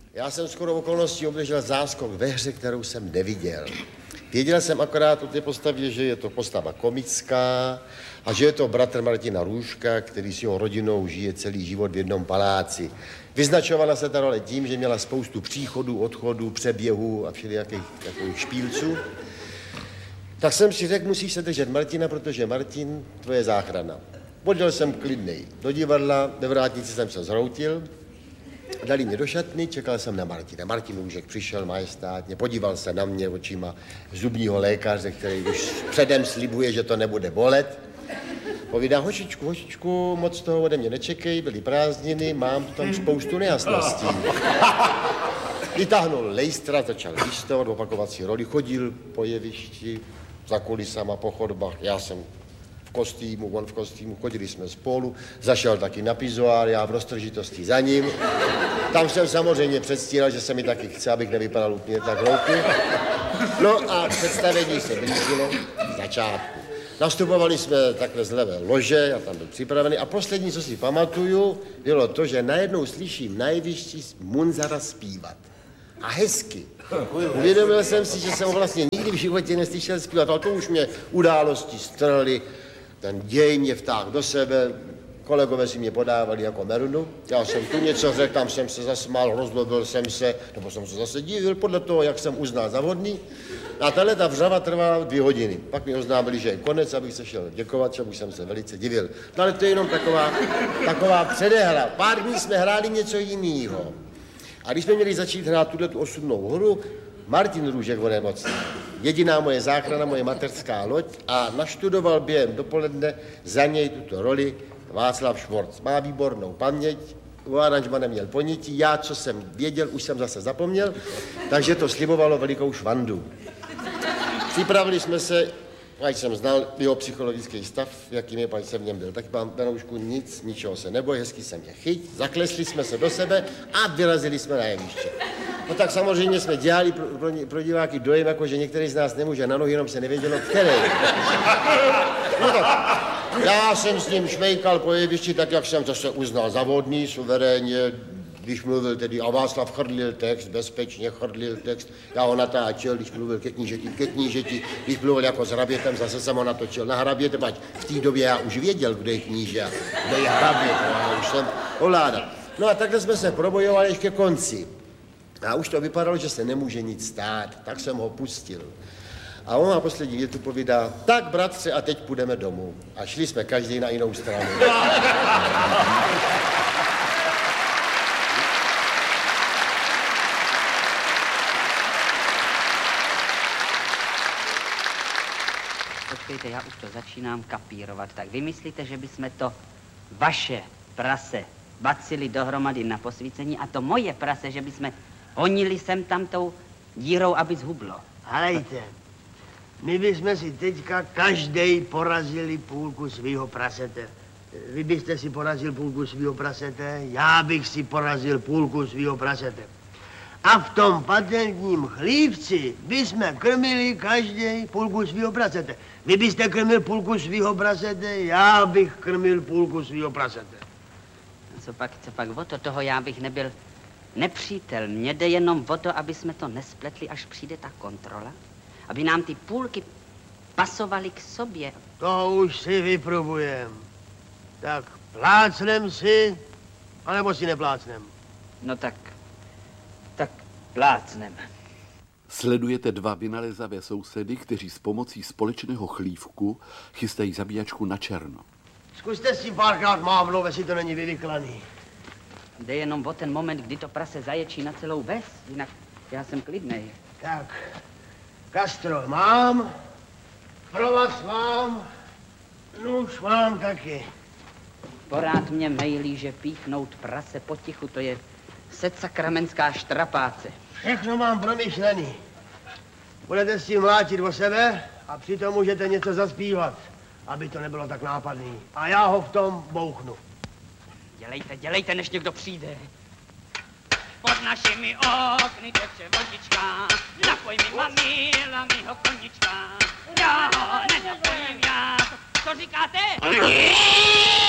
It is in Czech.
Já jsem skoro okolností obdržel záskok ve hře, kterou jsem neviděl. Věděl jsem akorát o té postavě, že je to postava komická a že je to bratr Martina Růžka, který s jeho rodinou žije celý život v jednom paláci. Vyznačovala se ta role tím, že měla spoustu příchodů, odchodů, přeběhů a všelijakých špílců. Tak jsem si řekl, musíš se držet Martina, protože Martin, tvoje záchrana. Odjel jsem klidnej do divadla, ve vrátnici jsem se zhroutil, dali mě do šatny, čekal jsem na Martina. Martin Růžek přišel majestátně, podíval se na mě očima zubního lékaře, který už předem slibuje, že to nebude bolet. Povídá, hošičku, moc toho ode mě nečekej, byly prázdniny, mám tam spoustu nejasností. Vytáhnul lejstra, začal listovat, opakovací roli, chodil po jevišti, za kulisama, po chodbách, já jsem v kostýmu, on v kostýmu, chodili jsme spolu, zašel taky na pizoár, já v roztržitosti za ním. Tam jsem samozřejmě předstíral, že se mi taky chce, abych nevypadal úplně tak hloupě. No a představení se blížilo z začátku. Nastupovali jsme takhle z levé lože, já tam byl připravený a poslední, co si pamatuju, bylo to, že najednou slyším na jevišti Munzara zpívat. A hezky. Uvědomil jsem si, že jsem ho vlastně nikdy v životě neslyšel zpívat, ale to už mě události strhly, ten děj mě vtáhl do sebe, kolegové si mě podávali jako merunu, já jsem tu něco řekl, tam jsem se zasmál, rozlobil jsem se, nebo jsem se zase divil podle toho, jak jsem uznal za vhodný. A tato vřava trvala 2 hodiny. Pak mi oznámili, že je konec, abych se šel děkovat, čemu jsem se velice divil. No ale to je jenom taková předehra. Pár dní jsme hráli něco jiného. A když jsme měli začít hrát tu osudnou hru, Martin Růžek byl nemocný. Jediná moje záchrana, moje mateřská loď a naštudoval během dopoledne za něj tuto roli Václav Švorc. Má výbornou paměť, o aranžmane měl ponětí, já, co jsem věděl, už jsem zase zapomněl, takže to slibovalo velikou švandu. Připravili jsme se, ať jsem znal jeho psychologický stav, jakým je, pač jsem v něm byl. Tak mám Benoušku nic, ničeho se neboj, hezky jsem je chyť, zaklesli jsme se do sebe a vyrazili jsme na jeviště. No tak samozřejmě jsme dělali pro diváky dojem, jako že některý z nás nemůže na nohy, jenom se nevědělo, který. No tak, já jsem s ním šmejkal po jevišti, tak jak jsem zase uznal za vhodný, suverénně, když mluvil tedy, a Václav chrlil text, bezpečně chrlil text, já ho natáčel, když mluvil ke knížeti, když mluvil jako s hrabětem, zase jsem ho natočil na hraběte, ať v té době já už věděl, kdo je kníže a kdo je hrabět, já už jsem ovládal. No a takhle jsme se probojovali ještě ke konci. A už to vypadalo, že se nemůže nic stát, tak jsem ho pustil. A on má poslední větu povídá, tak bratře, a teď půjdeme domů. A šli jsme každý na jinou stranu. Počkejte, já už to začínám kapírovat. Tak vy myslíte, že bychom to vaše prase bacili dohromady na posvícení a to moje prase, že bychom honili sem tam tou dírou, aby zhublo? Halejte, my bychom si teďka každej porazili půlku svýho prasete. Vy byste si porazil půlku svýho prasete, já bych si porazil půlku svýho prasete. A v tom patentním chlívci bychom krmili každej půlku svýho prasete. Vy byste krmil půlku svýho prasete, já bych krmil půlku svýho prasete. Co pak o toho já bych nebyl nepřítel. Mně jde jenom o to, aby jsme to nespletli, až přijde ta kontrola. Aby nám ty půlky pasovaly k sobě. To už si vyprobujem. Tak plácnem si, anebo si neplácnem? No tak plácnem. Sledujete 2 vynalézavé sousedy, kteří s pomocí společného chlívku chystají zabíjačku na černo. Zkuste si párkrát mávnout, jestli to není vyvyklaný. Jde jenom o ten moment, kdy to prase zaječí na celou ves, jinak já jsem klidnej. Tak, Kastro mám, provaz mám, nůž mám taky. Porád mě mejlí, že píchnout prase potichu, to je setsakramentská štrapáce. Všechno mám promyšlený. Budete s tím mlátit o sebe a přitom můžete něco zaspívat, aby to nebylo tak nápadný. A já ho v tom bouchnu. Dělejte, než někdo přijde. Pod našimi okny teče vodička, napoj mi mamila mýho konička. Já ho nenapojím, já. Co říkáte?